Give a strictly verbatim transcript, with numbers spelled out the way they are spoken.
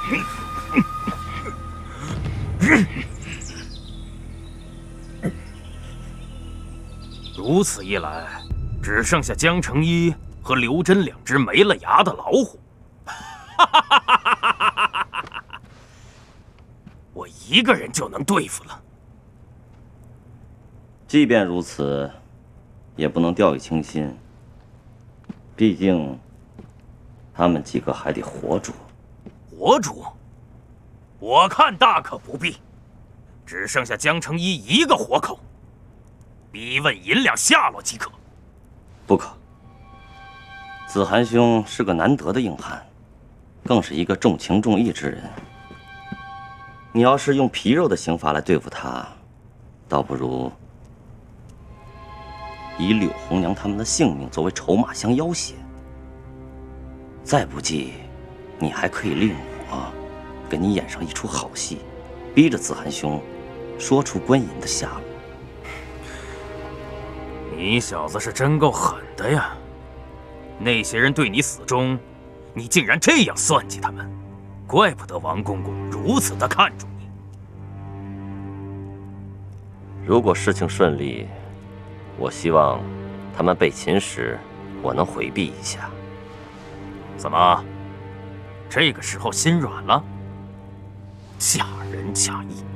如此一来，只剩下江成一和刘真两只没了牙的老虎。我一个人就能对付了。 即便如此，也不能掉以轻心。毕竟，他们几个还得活捉。 活捉？我看大可不必。只剩下江成一一个活口，逼问银两下落即可。 不可。子涵兄是个难得的硬汉，更是一个重情重义之人。你要是用皮肉的刑罚来对付他，倒不如以柳红娘他们的性命作为筹码相要挟。再不济，你还可以利用我，给你演上一出好戏，逼着子涵兄说出关银的下落。 你小子是真够狠的呀！那些人对你死忠，你竟然这样算计他们，怪不得王公公如此的看重你。 如果事情顺利，我希望他们被擒时，我能回避一下。 怎么，这个时候心软了？假仁假义。